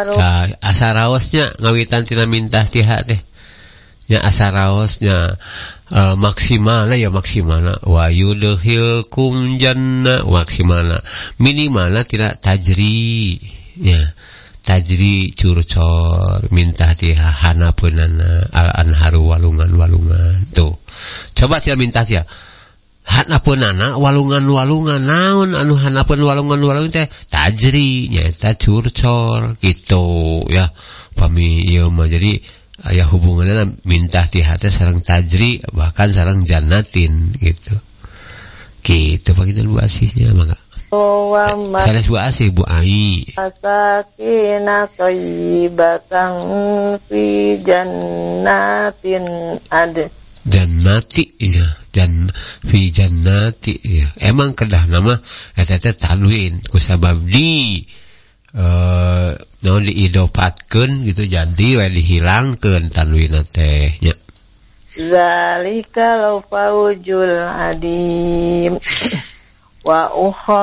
asaraosnya ngawitan tina mintah tiha teh nya asaraosnya maksimalna ya maksimalna wa yudkhilkum janna maksimalna minimalna tidak tajri ya tajri curcor minta tiha hanapeunana al anharu walungan tuh coba tia minta tia hanapeunana walungan naon anu hanapeun walungan teh tajri nyaeta curcor gitu ya pami ieu mah jadi aya hubunganna minta tiha teh sareng tajri bahkan sareng jannatin gitu pakitu Bu Asihnya mangga sanes Bu Asih Bu Ai asakina thayyibatan fi jannatin jannati ya dan fi jannati ya emang kedah nama eta teh tanwin kusabab naon diidopatkeun gitu jadi we dihilangkeun tanwinna teh nya zalika law faujul adim wa